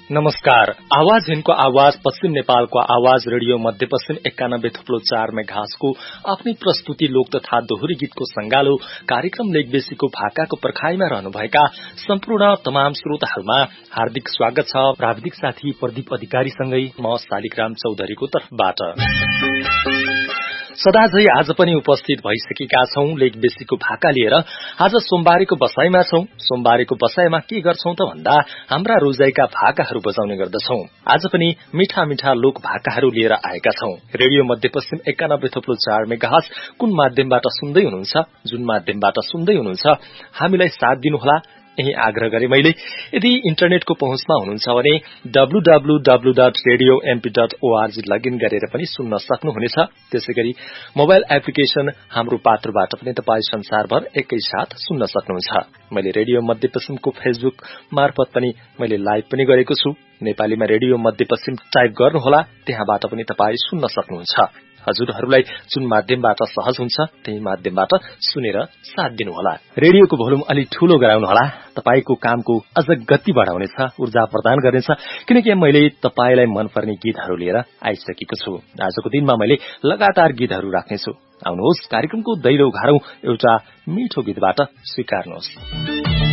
नमस्कार। आवाज हिन्दको आवाज पश्चिम नेपालको आवाज रेडियो मध्यपश्चिम 91.4 मेगाहर्जको आफ्नै प्रस्तुति लोक तथा दोहोरी गीतको संगालो कार्यक्रम लेखबेसीको भाकाको पर्खाइमा रहनुभएका सम्पूर्ण तमाम श्रोताहरूमा हार्दिक स्वागत छ। प्राविधिक साथी प्रदीप अधिकारीसँगै म शालिग्राम चौधरीको तर्फबाट सदाझै आज पनि उपस्थित भइसकेका छौं लेखबेसीको भाका लिएर। आज सोमबारेको बसाईमा छौं। सोमबारेको बसाईमा के गर्छौं त भन्दा हाम्रा रोजाइका भाकाहरू बजाउने गर्दछौं। आज पनि मिठा मिठा लोक भाकाहरू लिएर आएका छौं। रेडियो मध्यपश्चिम 91.4 मेगाहर्ज कुन माध्यमबाट सुन्दै हुनुहुन्छ, जुन माध्यमबाट सुन्दै हुनुहुन्छ हामीलाई साथ दिनुहोला यही आग्रह गरे मैले। यदि इन्टरनेटको पहुँचमा हुनुहुन्छ भने www.radiomp.org लगइन गरेर पनि सुन्न सक्नुहुनेछ। त्यसैगरी मोबाइल एप्लिकेशन हाम्रो पात्रबाट पनि तपाई संसारभर एकैसाथ सुन्न सक्नुहुन्छ। मैले रेडियो मध्यपश्चिमको फेसबुक मार्फत पनि मैले लाइभ पनि गरेको छु। नेपालीमा रेडियो मध्यपश्चिम टाइप गर्नुहोला, त्यहाँबाट पनि तपाई सुन्न सक्नुहुन्छ। हजुरहरूलाई जुन माध्यमबाट सहज हुन्छ त्यही माध्यमबाट सुनेर साथ दिनुहोला। रेडियोको भोल्युम अलि ठूलो गराउनुहोला, तपाईको कामको अझ गति बढाउनेछ, ऊर्जा प्रदान गर्नेछ। किनकि मैले तपाईलाई मनपर्ने गीतहरू लिएर आइसकेको छु। आजको दिनमा मैले लगातार गीतहरू राख्नेछु। आउनुहोस् कार्यक्रमको दैलो उघारौं एउटा मिठो गीतबाट स्वीकार्नुहोस्।